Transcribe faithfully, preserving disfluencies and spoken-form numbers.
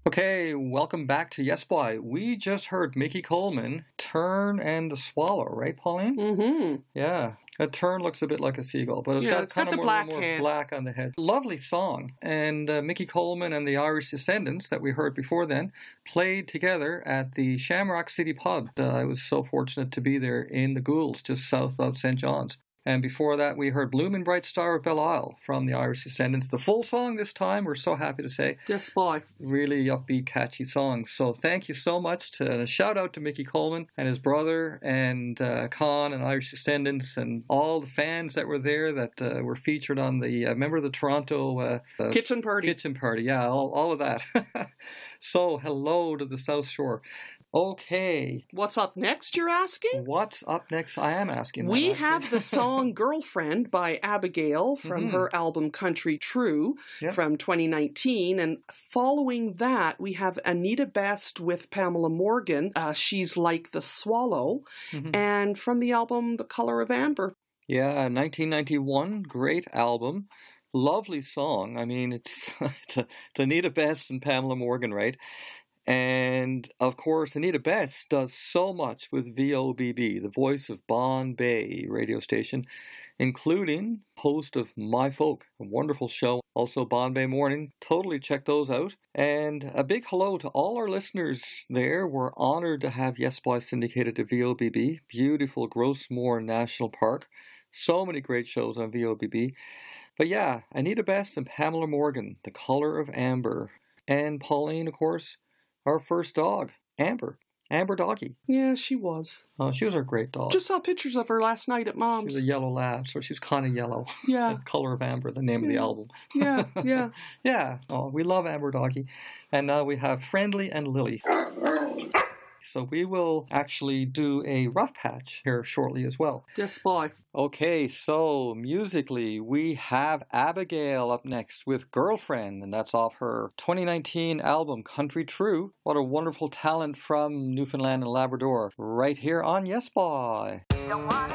Okay, welcome back to Yes Boy. We just heard Mickey Coleman, Tern and the Swallow, right, Pauline? Mm-hmm. Yeah. A tern looks a bit like a seagull, but it's Yeah, got it's kind got of the more, black more head. black on the head. Lovely song. And uh, Mickey Coleman and the Irish Descendants that we heard before then played together at the Shamrock City Pub. Uh, I was so fortunate to be there in the Goulds, just south of Saint John's. And before that, we heard Blooming Bright Star of Belle Isle from the Irish Descendants. The full song this time, we're so happy to say. Yes, boy. Really upbeat, catchy songs. So thank you so much. To, shout out to Mickey Coleman and his brother and uh, Con and Irish Descendants and all the fans that were there that uh, were featured on the, uh, remember the Toronto uh, uh, Kitchen Party. Kitchen Party, yeah, all, all of that. So hello to the South Shore. Okay. What's up next, you're asking? What's up next? I am asking that, We actually. have the song Girlfriend by Abigail from Mhm. her album Country True Yep. from twenty nineteen. And following that, we have Anita Best with Pamela Morgan. Uh, She's Like the Swallow. Mhm. And from the album The Color of Amber. Yeah, nineteen ninety-one, great album. Lovely song. I mean, it's, it's, a, it's Anita Best and Pamela Morgan, right? And, of course, Anita Best does so much with V O B B, the voice of Bombay radio station, including host of My Folk, a wonderful show, also Bombay Morning. Totally check those out. And a big hello to all our listeners there. We're honored to have Yes Boy syndicated to V O B B, beautiful Grossmore National Park. So many great shows on V O B B. But yeah, Anita Best and Pamela Morgan, The Color of Amber. And Pauline, of course, our first dog, Amber. Amber Doggy. Yeah, she was. Uh, she was our great dog. Just saw pictures of her last night at She Mom's. was a yellow lab, so she was kind of yellow. Yeah. The Color of Amber, the name of the Yeah. album. Yeah, yeah. Yeah, oh, we love Amber Doggy. And now we have Friendly and Lily. So we will actually do a rough patch here shortly as well. Yes, boy. Okay, so musically, we have Abigail up next with Girlfriend, and that's off her twenty nineteen album, Country True. What a wonderful talent from Newfoundland and Labrador, right here on Yes Boy. Don't wanna